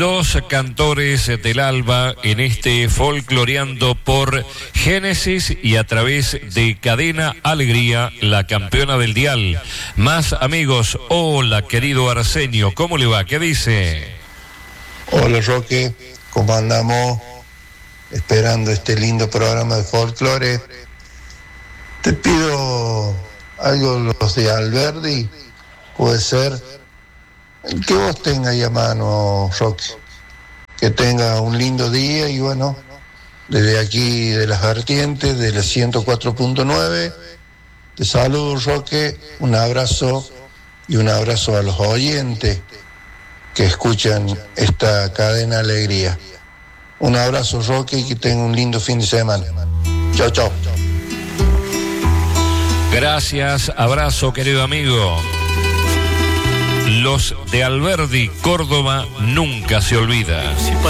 los cantores del Alba en este Folcloreando por Génesis y a través de Cadena Alegría, la campeona del dial. Más amigos, hola querido Arsenio, ¿cómo le va? ¿Qué dice? Hola Roque, ¿cómo andamos? Esperando este lindo programa de folclore. Te pido algo, los de Alberdi, puede ser, que vos tengas ahí a mano, Roque. Que tenga un lindo día y bueno, desde aquí de las vertientes, de la 104.9, te saludo Roque, un abrazo y un abrazo a los oyentes que escuchan esta cadena Alegría. Un abrazo Roque y que tenga un lindo fin de semana. Chao, chao. Gracias, abrazo querido amigo. Los de Alberdi, Córdoba, nunca se olvida.